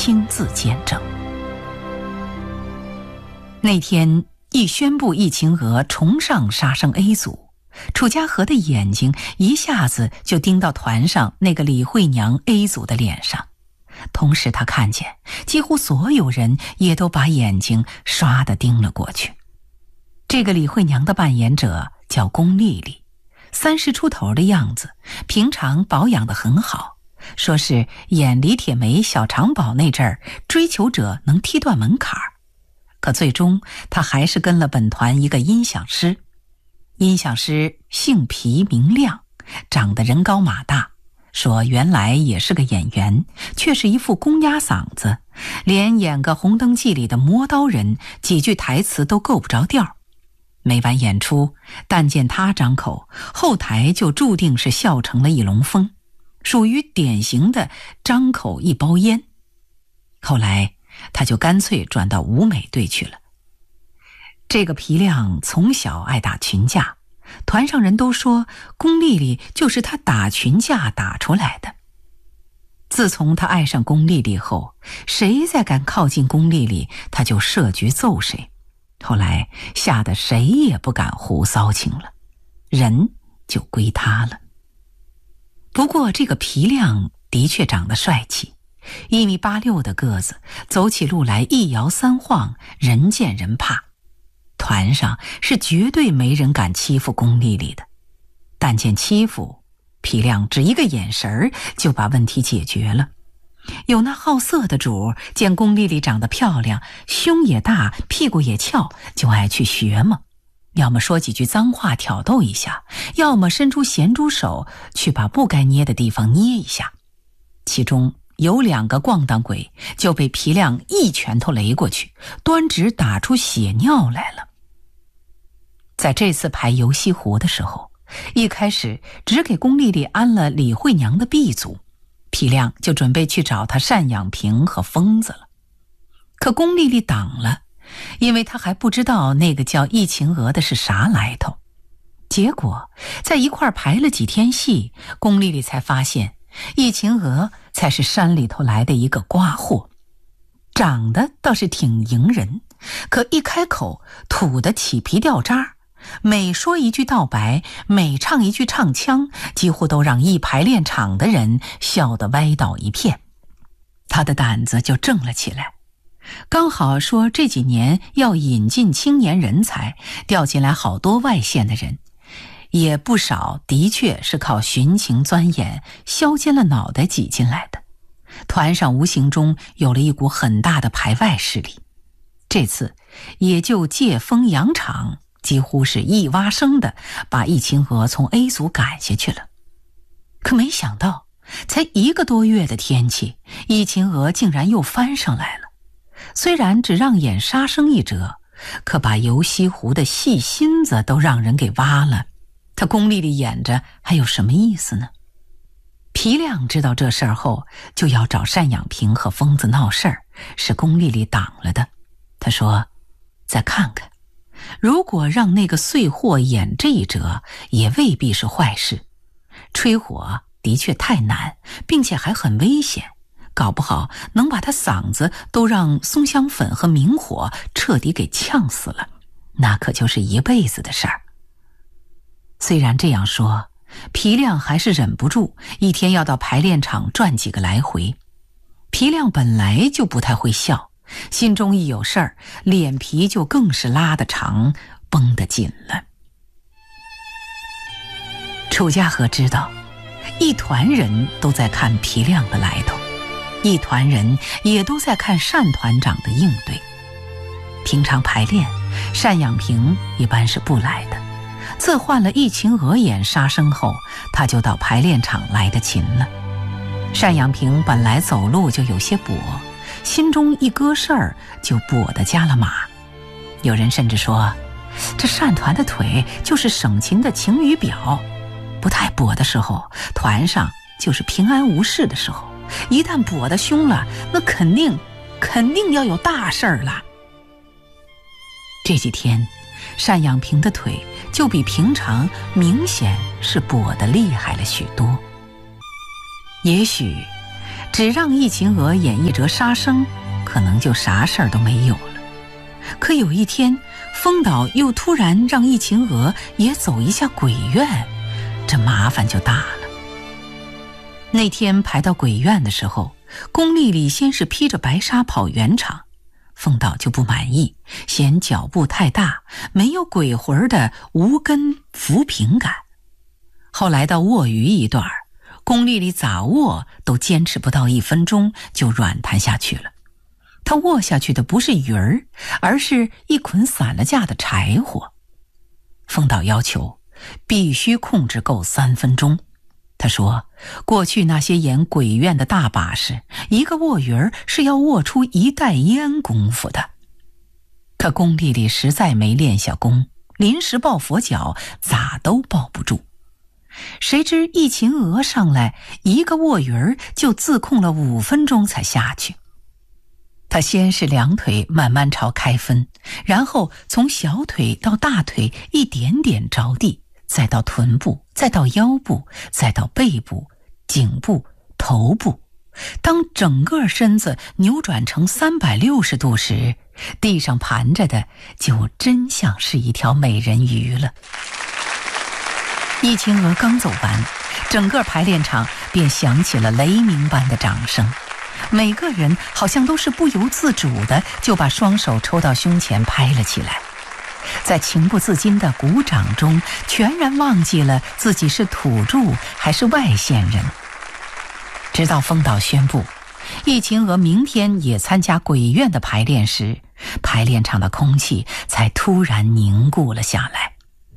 亲自见证。那天一宣布易秦娥重上杀生 A 组，楚家河的眼睛一下子就盯到团上那个李慧娘 A 组的脸上，同时他看见几乎所有人也都把眼睛唰地盯了过去。这个李慧娘的扮演者叫龚丽丽，30出头的样子，平常保养得很好，说是演李铁梅、小长宝那阵儿追求者能踢断门槛儿。可最终他还是跟了本团一个音响师，音响师姓皮名亮，长得人高马大，说原来也是个演员，却是一副公鸭嗓子，连演个红灯记里的磨刀人几句台词都够不着调。每晚演出，但见他张口，后台就注定是笑成了一龙凤，属于典型的张口一包烟。后来他就干脆转到舞美队去了。这个皮亮从小爱打群架，团上人都说龚丽丽就是他打群架打出来的。自从他爱上龚丽丽后，谁再敢靠近龚丽丽，他就设局揍谁。后来吓得谁也不敢胡骚情了，人就归他了。不过这个皮亮的确长得帅气，1.86米的个子，走起路来一摇三晃，人见人怕。团上是绝对没人敢欺负龚丽丽的，但见欺负，皮亮只一个眼神就把问题解决了。有那好色的主见龚丽丽长得漂亮，胸也大，屁股也翘，就爱去学嘛，要么说几句脏话挑逗一下，要么伸出咸猪手去把不该捏的地方捏一下。其中有2个咣当鬼就被皮亮一拳头擂过去，端直打出血尿来了。在这次排游西湖的时候，一开始只给龚丽丽安了李慧娘的 B 组，皮亮就准备去找他单养平和疯子了。可龚丽丽挡了，因为她还不知道那个叫易秦娥的是啥来头。结果在一块排了几天戏，龚丽丽才发现易秦娥才是山里头来的一个瓜货，长得倒是挺迎人，可一开口吐得起皮掉渣，每说一句道白，每唱一句唱腔，几乎都让一排练场的人笑得歪倒一片。他的胆子就正了起来，刚好说这几年要引进青年人才，调进来好多外县的人，也不少的确是靠寻情钻眼，削尖了脑袋挤进来的。团上无形中有了一股很大的排外势力，这次也就借风扬场，几乎是一挖生的把易秦娥从 A 组赶下去了。可没想到才1个多月的天气，易秦娥竟然又翻上来了。虽然只让演杀生一折，可把游西湖的戏心子都让人给挖了，他龚丽丽演着还有什么意思呢？皮亮知道这事儿后，就要找单养平和疯子闹事儿，是龚丽丽挡了的。他说再看看，如果让那个碎货演这一折，也未必是坏事。吹火的确太难，并且还很危险，搞不好能把他嗓子都让松香粉和明火彻底给呛死了，那可就是一辈子的事儿。虽然这样说，皮亮还是忍不住一天要到排练场转几个来回。皮亮本来就不太会笑，心中一有事儿，脸皮就更是拉得长，绷得紧了。楚家河知道，一团人都在看皮亮的来头，一团人也都在看单团长的应对。平常排练，单养平一般是不来的，自换了易秦娥演杀生后，他就到排练场来得勤了。单养平本来走路就有些跛，心中一搁事儿就跛得加了码。有人甚至说，这单团的腿就是省勤的晴雨表，不太跛的时候，团上就是平安无事的时候，一旦跛得凶了，那肯定要有大事儿了。这几天单养平的腿就比平常明显是跛得厉害了许多。也许只让易秦娥演一折杀生，可能就啥事儿都没有了。可有一天，风导又突然让易秦娥也走一下鬼院，这麻烦就大了。那天排到鬼院的时候，龚丽丽先是披着白纱跑圆场，风导就不满意，嫌脚步太大，没有鬼魂的无根浮萍感。后来到卧鱼一段，龚丽丽咋卧都坚持不到1分钟就软弹下去了。她卧下去的不是鱼儿，而是一捆散了架的柴火。风导要求必须控制够3分钟。他说，过去那些演鬼院的大把式，一个卧鱼儿是要卧出1袋烟功夫的。可龚丽丽实在没练下功，临时抱佛脚咋都抱不住。谁知易秦娥上来一个卧鱼儿就自控了5分钟才下去。她先是2腿慢慢朝开分，然后从小腿到大腿一点点着地，再到臀部，再到腰部，再到背部、颈部、头部。当整个身子扭转成360度时，地上盘着的就真像是一条美人鱼了。易秦娥刚走完，整个排练场便响起了雷鸣般的掌声，每个人好像都是不由自主的就把双手抽到胸前拍了起来，在情不自禁的鼓掌中，全然忘记了自己是土著还是外县人。直到风导宣布易秦娥明天也参加鬼院的排练时，排练场的空气才突然凝固了下来。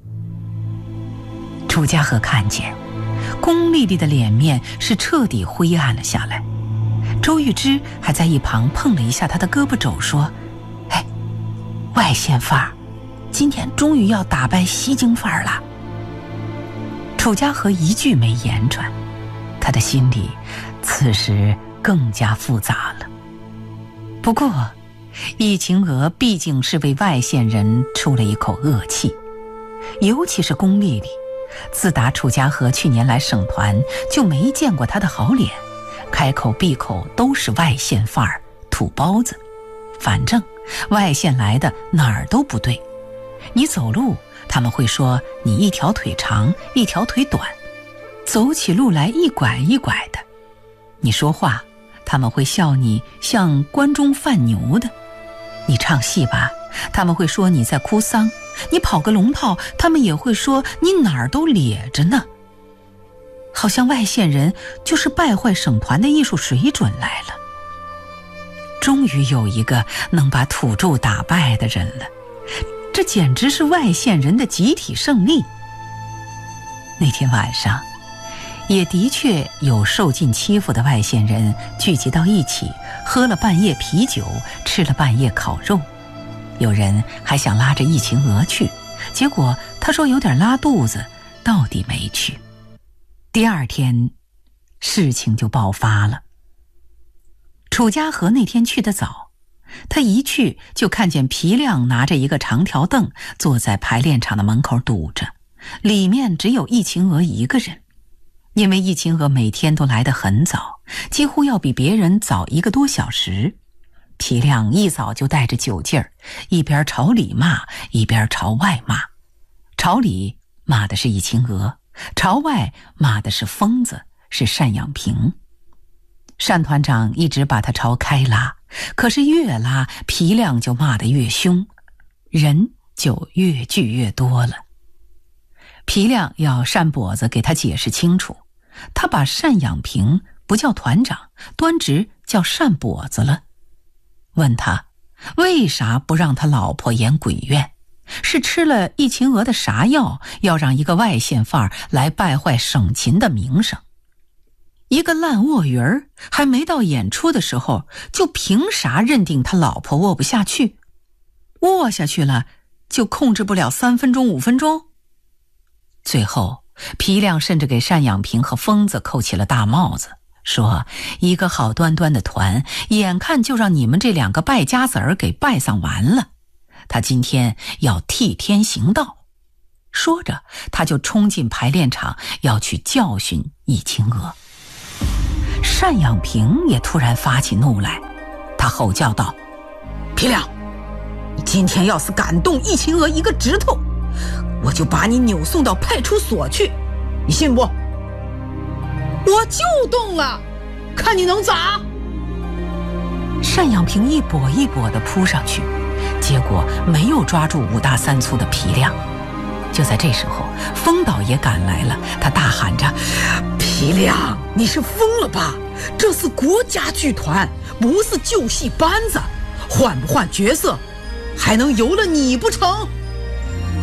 楚家和看见龚丽丽的脸面是彻底灰暗了下来，周玉芝还在一旁碰了一下她的胳膊肘，说：“哎，外县范儿，今天终于要打败西京范儿了。”楚家和一句没言传，他的心里此时更加复杂了。不过易秦娥毕竟是为外县人出了一口恶气，尤其是龚丽丽，自打楚家和去年来省团就没见过她的好脸，开口闭口都是外县范儿、土包子，反正外县来的哪儿都不对。你走路他们会说你一条腿长一条腿短，走起路来一拐一拐的。你说话他们会笑你像关中贩牛的，你唱戏吧他们会说你在哭丧，你跑个龙套他们也会说你哪儿都咧着呢。好像外县人就是败坏省团的艺术水准来了。终于有一个能把土著打败的人了，这简直是外县人的集体胜利。那天晚上也的确有受尽欺负的外县人聚集到一起，喝了半夜啤酒，吃了半夜烤肉。有人还想拉着易秦娥去，结果他说有点拉肚子，到底没去。第2天事情就爆发了。楚家和那天去得早，他一去就看见皮亮拿着一个长条凳坐在排练场的门口堵着，里面只有易秦娥一个人。因为易秦娥每天都来得很早，几乎要比别人早1个多小时。皮亮一早就带着酒劲儿，一边朝里骂一边朝外骂。朝里骂的是易秦娥，朝外骂的是疯子，是单养平。单团长一直把他朝开拉，可是越拉皮亮就骂得越凶，人就越聚越多了。皮亮要单跛子给他解释清楚，他把单养平不叫团长，端直叫单跛子了。问他为啥不让他老婆演鬼院，是吃了易秦娥的啥药，要让一个外县范儿来败坏省琴的名声。一个烂卧鱼儿还没到演出的时候，就凭啥认定他老婆卧不下去？卧下去了就控制不了3分钟5分钟？最后皮亮甚至给单养平和疯子扣起了大帽子，说一个好端端的团，眼看就让你们这2个败家子儿给败丧完了，他今天要替天行道。说着他就冲进排练场，要去教训易秦娥。 单养平也突然发起怒来，他吼叫道：“ 皮亮，你今天要是敢动易秦娥一个指头，我就把你扭送到派出所去，你信不？”“ 我就动了，看你能咋？” 单养平一跛一跛地扑上去，结果没有抓住5大3粗的皮亮。就在这时候，风导也赶来了，他大喊着：“ 皮亮，你是疯了吧？这是国家剧团，不是旧戏班子，换不换角色，还能由了你不成？”